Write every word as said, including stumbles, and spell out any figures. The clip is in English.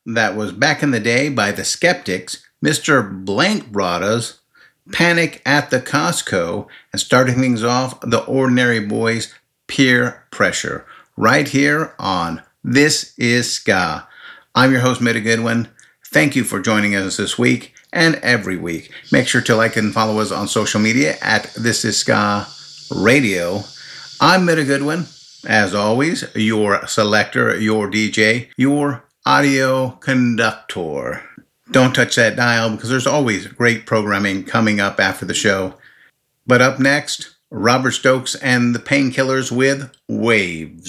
That was Back in the Day by the Skeptics. Mister Blank brought us Panic at the Costco. And starting things off, the Ordinary Boys, Peer Pressure. Right here on This Is Ska. I'm your host, Mitta Goodwin. Thank you for joining us this week and every week. Make sure to like and follow us on social media at This Is Ska Radio. I'm Mitta Goodwin. As always, your selector, your D J, your audio conductor. Don't touch that dial because there's always great programming coming up after the show. But up next, Robert Stokes and the Painkillers with Waves.